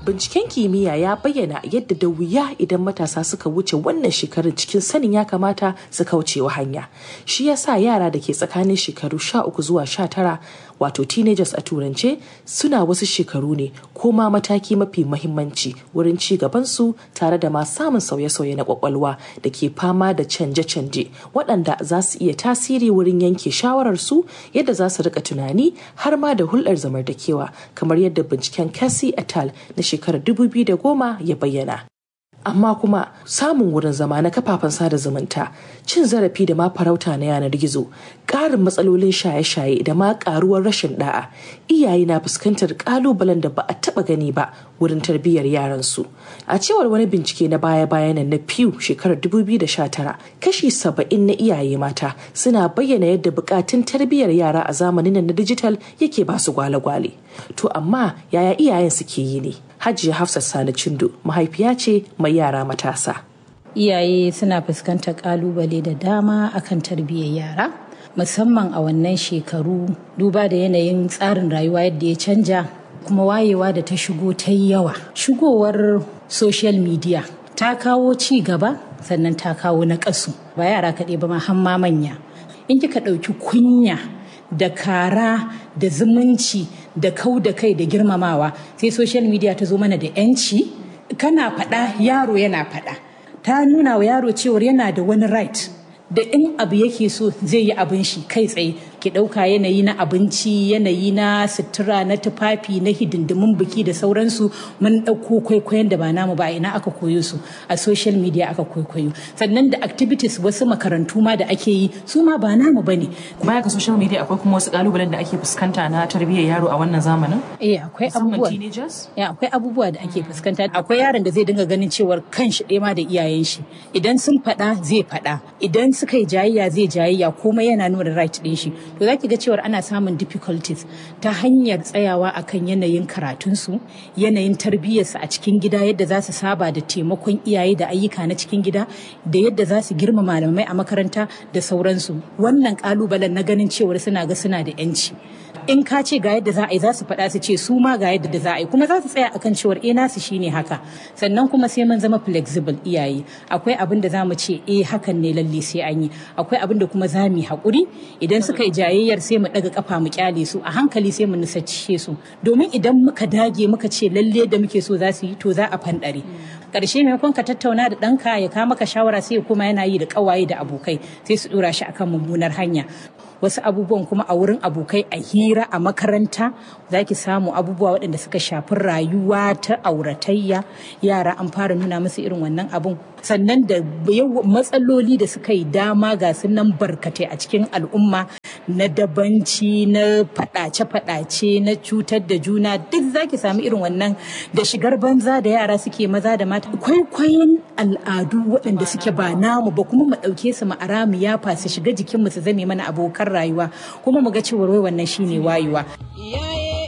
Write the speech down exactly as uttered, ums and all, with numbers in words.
binciken kimiyya ya bayyana yadda da wuya idan matasa suka wuce wannan shekarun cikin sanin ya kamata su kaucewa hanya. Shi yasa yara da ke tsakanin shekaru sha uku zuwa sha tara wato teenagers a turance suna wasu shekaru ne ko ma mataki mafi mahimmanci wurin ci gabansu tare da ma samun sauye-sauye na kwakwalwa da ke fama da canje-canje waɗanda za su iya tasiri wurin yanke shawararsu yadda za su rika tunani har ma da hulɗar zamantakewa kamar yadda binciken Casey et al. Na shekarar dubu biyu da goma ya bayyana. Amma kuma samun wurin zama na kafafen sada zumunta, cin zarafi da ma farauta na yanar gizo, ƙarin matsalolin shaye-shaye da ma ƙaruwar rashin da'a, iyaye na fuskantar ƙalubalen da ba a taɓa gani ba wurin tarbiyyar yaransu. A cewar wani bincike na baya-bayan nan na Pew shekarar dubu biyu da sha tara, kashi saba'in na iyaye mata suna bayyana yadda buƙatun tarbiyyar yara a zamanin nan na dijital yake ba su gwale-gwale. To amma yaya iyayen suke yi ne? Hajiya Hafsat Sani Chindo mahaifiya ce mai yara matasa. Iyaye suna fuskantar kalubale da dama akan tarbiyyar yara, musamman a wannan shekaru duba da yanayin tsarin rayuwa yadda ya canja kuma wayewa da ta shigo ta yi yawa. Shigowar social media ta kawo ci gaba sannan ta kawo naƙasu. Ba yara kaɗai ba ma har ma manya. In kika ɗauki kunya da kara da zumunci da kau da kai da girmamawa sai social media ta zo mana da yanci, kana faɗa yaro yana faɗa, ta nuna wa yaro cewar yana da wani right da in abu yake so zai yi abin shi kai tsaye. Ki ɗauka yanayi na abinci, yanayi na sutura, na tufafi, na hidindimin biki da sauransu, mun ɗauko kwaikwayon da ba namu ba, ina aka koyo su a social media aka kwaikwayo. Sannan da activities wasu makarantu ma da ake yi su ma ba namu bane. Baya ga social media akwai kuma wasu kalubalen da ake fuskanta na tarbiyyar yaro a wannan zamanin? Eh akwai abubuwa. Eh akwai abubuwa da ake fuskanta. Akwai yaron da zai dinga ganin cewar kanshi ɗaya ma da iyayen shi. Idan sun faɗa zai faɗa. Idan suka yi jayayya zai jayayya, komai yana nuna right ɗin shi. To za ki ga cewar ana samun difficulties ta hanyar tsayawa akan yanayin karatunsu, yanayin tarbiyyarsu a cikin gida, yadda za su saba da taimakon iyaye da ayyuka na cikin gida, da yadda za su girma malamai a makaranta da sauransu. Wannan kalubalen na ganin cewar suna ga suna da yanci. In ka ce ga yadda za a yi za su faɗa su ce su ma ga yadda da za a yi, kuma za su tsaya akan cewar eh nasu shine haka. Sannan kuma sai mun zama flexible iyaye. Akwai abin da za mu ce eh hakan ne lalle sai an yi. Akwai abin da kuma za mu yi haƙuri. Idan suka yi jayayyar sai mu ɗaga kafa mu kyale su, a hankali sai mu nisace su. Domin idan muka dage muka ce lalle da muke so za su yi to za a fanɗare. Ƙarshe maimakon ka tattauna da ɗanka ya kama ka shawara sai ya koma yana yi da ƙawaye da abokai sai su ɗora shi akan mummunar hanya. Wasu abubuwan kuma a wurin abokai, a hira, a makaranta za ki samu abubuwa waɗanda suka shafi rayuwa ta auratayya. Yara an fara nuna musu irin wannan abun. Sannan da matsaloli da suka yi dama ga su nan barkatai a cikin al'umma, na dabanci, na faɗace-faɗace, na cutar da juna, duk za ki samu irin wannan da shigar banza da yara suke maza da mata. Kwaikwayon al'adu waɗanda suke ba namu ba kuma mu ɗauke su ma'ara mu yafa su shiga jikinmu su zame mana abokan rayuwa kuma mu ga cewa wai wannan shine wayewa.